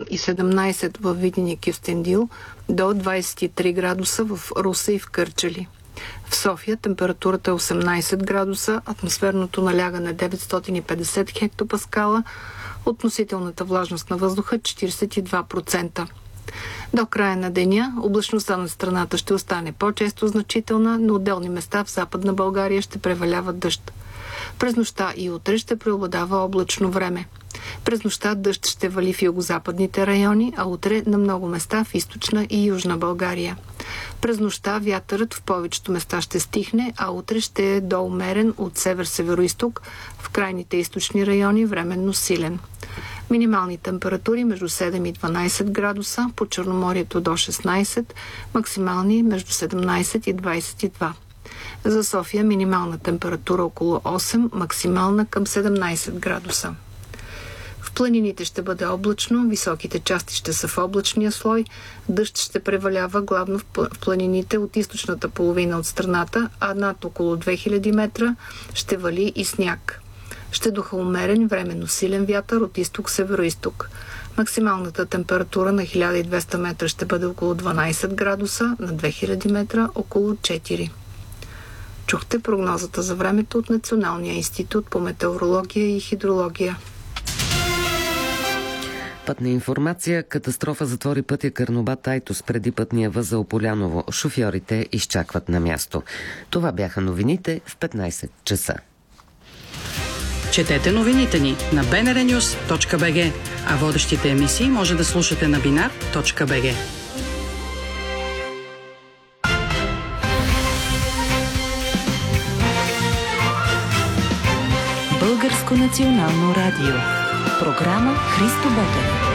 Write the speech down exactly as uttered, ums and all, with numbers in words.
и седемнайсет в Видин и Кюстендил, до двайсет и три градуса в Русе и в Кърджали. В София температурата е осемнайсет градуса, атмосферното налягане деветстотин и петдесет хектопаскала, относителната влажност на въздуха четирийсет и два процента. До края на деня облачността на страната ще остане по-често значителна, но отделни места в Западна България ще превалява дъжд. През нощта и утре ще преобладава облачно време. През нощта дъжд ще вали в югозападните райони, а утре на много места в източна и южна България. През нощта вятърът в повечето места ще стихне, а утре ще е доумерен от север-североизток, в крайните източни райони временно силен. Минимални температури между седем и дванайсет градуса, по Черноморието до шестнайсет, максимални между седемнайсет и двайсет и два. За София минимална температура около осем, максимална към седемнайсет градуса. В планините ще бъде облачно, високите части ще са в облачния слой, дъжд ще превалява главно в планините от източната половина от страната, а над около две хиляди метра ще вали и сняг. Ще духа умерен, временно силен вятър от изток-североизток. Максималната температура на хиляда и двеста метра ще бъде около дванайсет градуса, на две хиляди метра около четири. Чухте прогнозата за времето от Националния институт по метеорология и хидрология. Пътна информация. Катастрофа затвори пътя Карнобат-Айтос преди пътния възел Поляново. Шофьорите изчакват на място. Това бяха новините в петнайсет часа. Четете новините ни на би ен ар нюс точка би джи, а водещите емисии може да слушате на бинар точка би джи. Българско национално радио. Програма Христо Ботев.